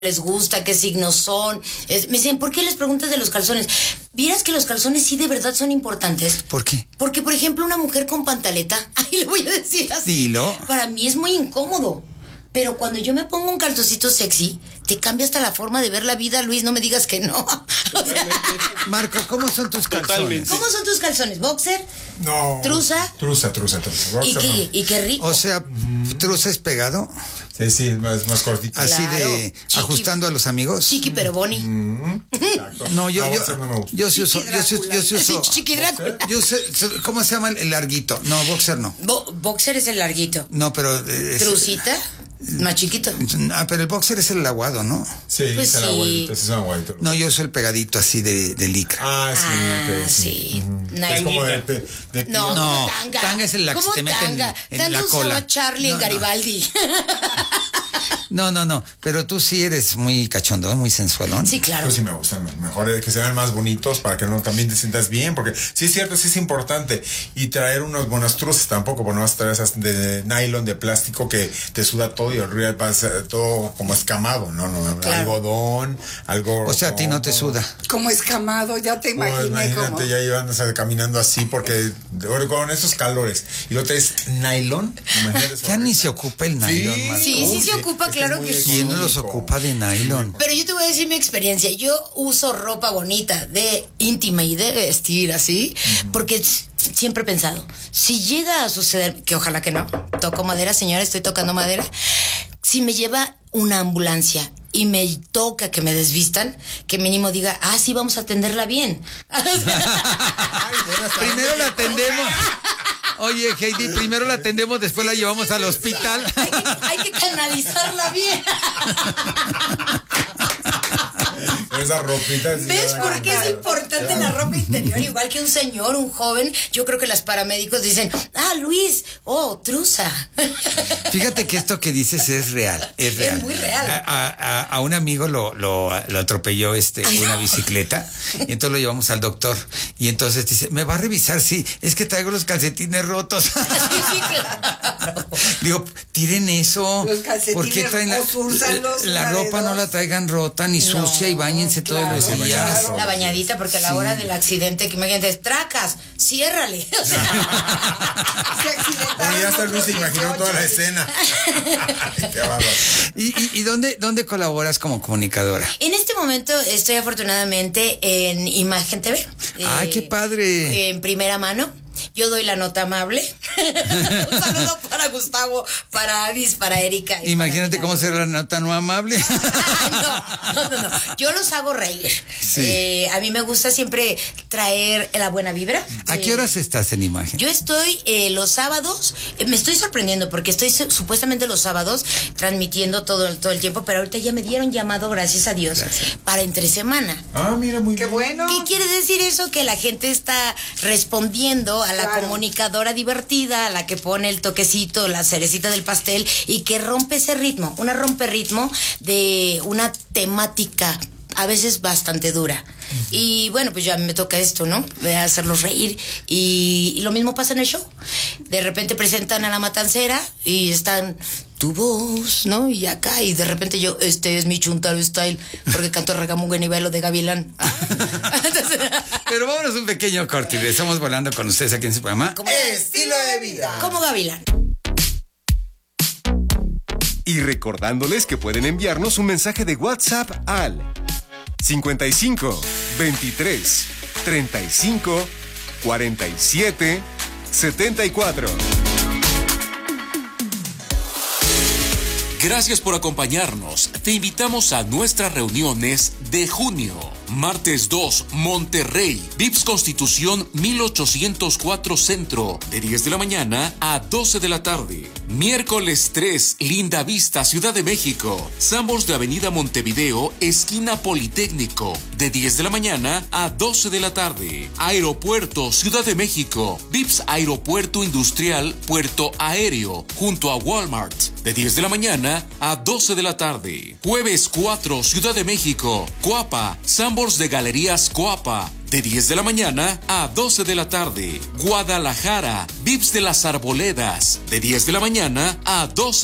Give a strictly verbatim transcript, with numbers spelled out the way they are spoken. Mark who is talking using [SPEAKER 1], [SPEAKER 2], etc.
[SPEAKER 1] les gusta, qué signos son. Es, me dicen, ¿por qué les preguntas de los calzones? ¿Vieras que los calzones sí de verdad son importantes?
[SPEAKER 2] ¿Por qué?
[SPEAKER 1] Porque, por ejemplo, una mujer con pantaleta, ahí le voy a decir así.
[SPEAKER 2] Dilo.
[SPEAKER 1] Para mí es muy incómodo. Pero cuando yo me pongo un calzoncito sexy, te cambia hasta la forma de ver la vida, Luis, no me digas que no. O sea,
[SPEAKER 2] Marco, ¿cómo son tus calzones?
[SPEAKER 3] Totalmente.
[SPEAKER 1] ¿cómo son tus calzones? ¿Boxer?
[SPEAKER 3] No.
[SPEAKER 1] ¿Trusa?
[SPEAKER 3] Trusa, trusa, trusa.
[SPEAKER 1] ¿Y
[SPEAKER 3] Boxer,
[SPEAKER 1] qué,
[SPEAKER 3] no.
[SPEAKER 1] y qué rico?
[SPEAKER 2] O sea, truza es pegado,
[SPEAKER 3] Sí, sí, más, más cortito.
[SPEAKER 2] así
[SPEAKER 1] Claro.
[SPEAKER 2] de
[SPEAKER 1] Chiqui.
[SPEAKER 2] ajustando a los amigos.
[SPEAKER 1] Chiqui pero boni.
[SPEAKER 3] Exacto.
[SPEAKER 2] No, yo,
[SPEAKER 3] No,
[SPEAKER 2] yo,
[SPEAKER 3] boxer no me gusta.
[SPEAKER 2] yo sí uso, yo sí, yo sí
[SPEAKER 1] Sí,
[SPEAKER 2] uso.
[SPEAKER 1] Chiqui Drácula.
[SPEAKER 2] Yo sé, sé- ¿cómo se llama el larguito? No, boxer no.
[SPEAKER 1] Bo- boxer es el larguito.
[SPEAKER 2] No, pero eh, es-
[SPEAKER 1] Trusita, más chiquito.
[SPEAKER 2] Ah, pero el boxer es el aguado, ¿no?
[SPEAKER 3] Sí,
[SPEAKER 1] Pues
[SPEAKER 3] es el
[SPEAKER 1] sí.
[SPEAKER 3] aguadito, ese es un aguadito.
[SPEAKER 2] No, yo uso el pegadito así de, de licra.
[SPEAKER 3] Ah, sí,
[SPEAKER 1] Ah,
[SPEAKER 3] ok,
[SPEAKER 1] sí.
[SPEAKER 3] Ujú.
[SPEAKER 1] Nalguita.
[SPEAKER 3] Es como de, de, de
[SPEAKER 1] No,
[SPEAKER 2] No,
[SPEAKER 1] tanga.
[SPEAKER 2] tanga es en la que
[SPEAKER 1] ¿Cómo
[SPEAKER 2] te meten
[SPEAKER 1] tanga?
[SPEAKER 2] en
[SPEAKER 1] Tanga
[SPEAKER 2] la
[SPEAKER 1] usaba
[SPEAKER 2] cola.
[SPEAKER 1] Charlie
[SPEAKER 2] No,
[SPEAKER 1] en
[SPEAKER 2] no.
[SPEAKER 1] Garibaldi.
[SPEAKER 2] No, no, no, pero tú sí eres muy cachondón, muy sensualón.
[SPEAKER 1] Sí, claro.
[SPEAKER 3] Pues sí me gustan, mejor que se vean más bonitos para que no también te sientas bien, porque sí es cierto, sí es importante. Y traer unas buenas truzas tampoco, porque no vas a traer esas de nylon, de plástico que te suda todo y el río pasa todo como escamado, no, no,
[SPEAKER 1] Claro.
[SPEAKER 3] algodón, algo.
[SPEAKER 2] O sea, a ti no te suda.
[SPEAKER 4] Como escamado, ya te
[SPEAKER 3] Pues,
[SPEAKER 4] imaginé
[SPEAKER 3] imagínate,
[SPEAKER 4] como...
[SPEAKER 3] ya iban o sea, caminando así porque ahora con esos calores y lo traes nylon, imagínate eso.
[SPEAKER 2] Ya ni se ocupa el nylon,
[SPEAKER 3] Sí,
[SPEAKER 2] Marco.
[SPEAKER 1] Sí, sí se ocupa,
[SPEAKER 3] es
[SPEAKER 1] claro
[SPEAKER 3] es
[SPEAKER 1] que
[SPEAKER 3] muy
[SPEAKER 1] sí.
[SPEAKER 2] ¿Quién no los
[SPEAKER 3] económico.
[SPEAKER 2] ocupa de nylon?
[SPEAKER 1] Pero yo te voy a decir mi experiencia. Yo uso ropa bonita, de íntima y de vestir así, porque s- siempre he pensado, si llega a suceder, que ojalá que no, toco madera, señora, estoy tocando madera, si me lleva una ambulancia y me toca que me desvistan, que mínimo diga, ah, sí, vamos a atenderla bien.
[SPEAKER 2] Primero la atendemos. Oye, Heidi, primero la atendemos, después la llevamos al hospital.
[SPEAKER 1] Hay que, hay que canalizarla bien.
[SPEAKER 3] Esa ropita. sí,
[SPEAKER 1] ¿Ves
[SPEAKER 3] ya,
[SPEAKER 1] por qué es
[SPEAKER 3] ya,
[SPEAKER 1] importante
[SPEAKER 3] ya.
[SPEAKER 1] la ropa interior? Igual que un señor, un joven, yo creo que las paramédicos dicen, ah, Luis, oh, truza.
[SPEAKER 2] Fíjate que esto que dices es real, es real.
[SPEAKER 1] Es muy real.
[SPEAKER 2] A, a- a un amigo lo, lo, lo atropelló este una bicicleta y entonces lo llevamos al doctor y entonces dice, ¿me va a revisar? Sí, es que traigo los calcetines rotos.
[SPEAKER 1] Sí, sí, claro.
[SPEAKER 2] Digo, tiren eso.
[SPEAKER 4] Los calcetines
[SPEAKER 2] ¿Por qué traen la,
[SPEAKER 4] o úsalos
[SPEAKER 2] la
[SPEAKER 4] una de
[SPEAKER 2] ropa? No
[SPEAKER 4] dos.
[SPEAKER 2] la traigan rota ni
[SPEAKER 1] No,
[SPEAKER 2] sucia y bañense todos
[SPEAKER 4] claro,
[SPEAKER 2] los
[SPEAKER 3] sí,
[SPEAKER 2] días.
[SPEAKER 3] claro.
[SPEAKER 1] La bañadita, porque a la hora del accidente, que imagínate, tracas, ciérrale. O sea,
[SPEAKER 4] Se accidentaron
[SPEAKER 3] Bueno, ya hasta
[SPEAKER 4] otros
[SPEAKER 3] Luis se imaginó toda la
[SPEAKER 4] dieciocho.
[SPEAKER 3] escena. Qué bárbaro.
[SPEAKER 2] ¿Y, y, y dónde, dónde colaboras como comunicadora?
[SPEAKER 1] en este momento estoy afortunadamente en Imagen T V.
[SPEAKER 2] ¡Ay, qué padre!
[SPEAKER 1] En primera mano. Yo doy la nota amable. Un saludo para Gustavo, para Avis, para Erika. y
[SPEAKER 2] Imagínate
[SPEAKER 1] para
[SPEAKER 2] cómo ser la nota no amable.
[SPEAKER 1] Ay, no, no, no, no. Yo los hago reír.
[SPEAKER 2] Sí.
[SPEAKER 1] Eh, a mí me gusta siempre traer la buena vibra.
[SPEAKER 2] ¿A qué
[SPEAKER 1] Eh,
[SPEAKER 2] horas estás en imagen?
[SPEAKER 1] Yo estoy eh, los sábados, eh, me estoy sorprendiendo porque estoy su- supuestamente los sábados transmitiendo todo, el- todo el tiempo, pero ahorita ya me dieron llamado, gracias a Dios, para entre semana.
[SPEAKER 3] Ah, mira, muy
[SPEAKER 4] Qué
[SPEAKER 3] bien.
[SPEAKER 4] bueno.
[SPEAKER 1] ¿Qué quiere decir eso? Que la gente está respondiendo a la
[SPEAKER 4] Claro.
[SPEAKER 1] comunicadora divertida, a la que pone el toquecito, la cerecita del pastel y que rompe ese ritmo, una rompe ritmo de una temática a veces bastante dura. Y bueno, pues ya me toca esto, ¿no? De hacerlos reír. Y, y lo mismo pasa en el show. De repente presentan a la matancera y están tu voz, ¿no? Y acá, y de repente yo, este es mi Chuntaro Style, porque canto Ragamugen y bailo de Gavilán. Entonces,
[SPEAKER 2] Pero vámonos un pequeño corte y regresamos volando con ustedes aquí en su programa.
[SPEAKER 1] como,
[SPEAKER 4] Estilo de vida.
[SPEAKER 1] como Gavilán.
[SPEAKER 5] Y recordándoles que pueden enviarnos un mensaje de WhatsApp al cincuenta y cinco, veintitrés, treinta y cinco, cuarenta y siete, setenta y cuatro.
[SPEAKER 6] Gracias por acompañarnos. Te invitamos a nuestras reuniones de junio. Martes dos, Monterrey, Vips Constitución mil ochocientos cuatro Centro, de diez de la mañana a doce de la tarde. Miércoles tres, Linda Vista, Ciudad de México, Sambors de Avenida Montevideo, esquina Politécnico, de diez de la mañana a doce de la tarde. Aeropuerto, Ciudad de México, Vips Aeropuerto Industrial, Puerto Aéreo, junto a Walmart, de diez de la mañana a doce de la tarde. Jueves cuatro, Ciudad de México, Coapa, Sambors de Galerías Coapa, de diez de la mañana a doce de la tarde. Guadalajara, Vips de las Arboledas, de diez de la mañana a doce